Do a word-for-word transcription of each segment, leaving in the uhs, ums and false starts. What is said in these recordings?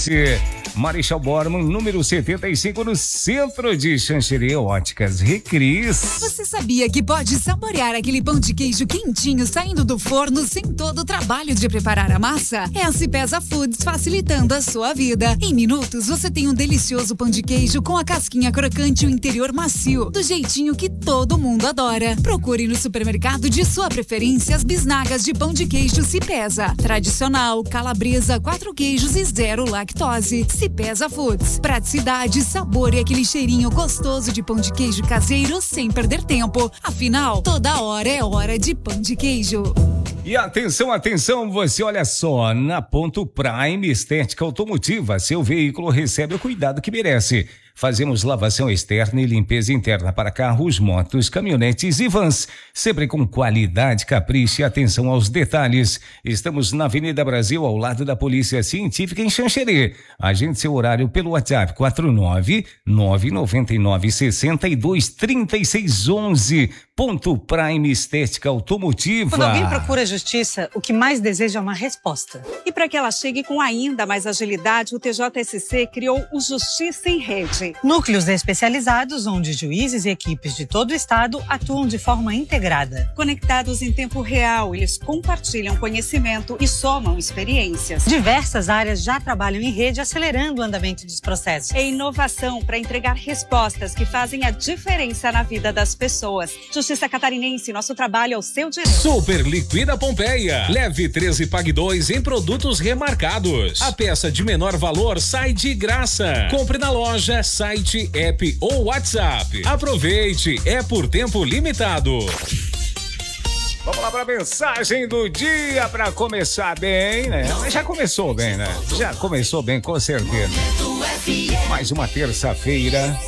você. Marechal Bormann, número setenta e cinco, no centro de Xanxerê, Óticas Recris. Você sabia que pode saborear aquele pão de queijo quentinho saindo do forno sem todo o trabalho de preparar a massa? É a Cipesa Foods facilitando a sua vida. Em minutos você tem um delicioso pão de queijo com a casquinha crocante e o interior macio, do jeitinho que todo mundo adora. Procure no supermercado de sua preferência as bisnagas de pão de queijo Cipesa. Tradicional, calabresa, quatro queijos e zero lactose. Cipesa Foods. Praticidade, sabor e aquele cheirinho gostoso de pão de queijo caseiro sem perder tempo. Afinal, toda hora é hora de pão de queijo. E atenção, atenção, você olha só, na Ponto Prime Estética Automotiva, seu veículo recebe o cuidado que merece. Fazemos lavação externa e limpeza interna para carros, motos, caminhonetes e vans, sempre com qualidade, capricho e atenção aos detalhes. Estamos na Avenida Brasil, ao lado da Polícia Científica em Xanxerê. Agende seu horário pelo WhatsApp quatro nove nove nove nove seis dois três seis um um. Ponto Prime Estética Automotiva. Quando alguém procura justiça, o que mais deseja é uma resposta. E para que ela chegue com ainda mais agilidade, o T J S C criou o Justiça em Rede. Núcleos especializados onde juízes e equipes de todo o estado atuam de forma integrada. Conectados em tempo real, eles compartilham conhecimento e somam experiências. Diversas áreas já trabalham em rede, acelerando o andamento dos processos. É inovação para entregar respostas que fazem a diferença na vida das pessoas. Justiça Catarinense, nosso trabalho é o seu direito. Super Liquida Pompeia. Leve três e pague dois em produtos remarcados. A peça de menor valor sai de graça. Compre na loja, site, app ou WhatsApp. Aproveite, é por tempo limitado. Vamos lá para a mensagem do dia para começar bem, né? Já começou bem, né? Já começou bem, com certeza. Mais uma terça-feira.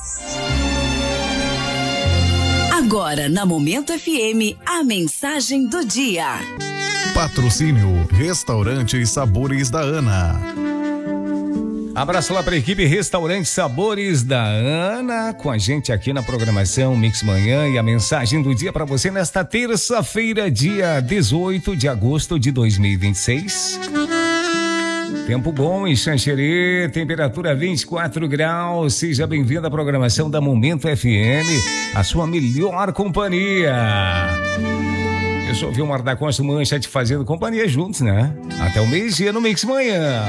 Agora, na Momento F M, a mensagem do dia. Patrocínio Restaurante Sabores da Ana. Abraço lá para a equipe Restaurante Sabores da Ana, com a gente aqui na programação Mix Manhã, e a mensagem do dia para você nesta terça-feira, dia dezoito de agosto de dois mil e vinte e seis. Tempo bom em Xanxerê, temperatura vinte e quatro graus. Seja bem-vindo à programação da Momento F M, a sua melhor companhia. Eu sou o Vilmar da Costa Mancha te fazendo companhia juntos, né? Até o meio-dia no Mix Manhã.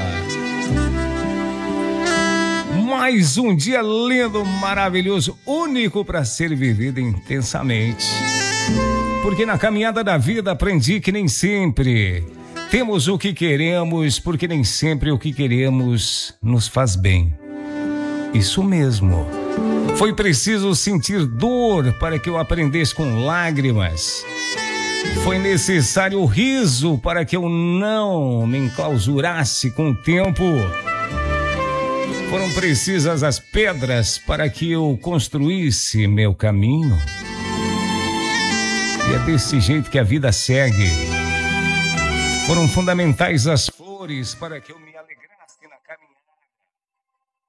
Mais um dia lindo, maravilhoso, único para ser vivido intensamente. Porque na caminhada da vida aprendi que nem sempre temos o que queremos, porque nem sempre o que queremos nos faz bem. Isso mesmo. Foi preciso sentir dor para que eu aprendesse com lágrimas. Foi necessário o riso para que eu não me enclausurasse com o tempo. Foram precisas as pedras para que eu construísse meu caminho. E é desse jeito que a vida segue. Foram fundamentais as flores para que eu me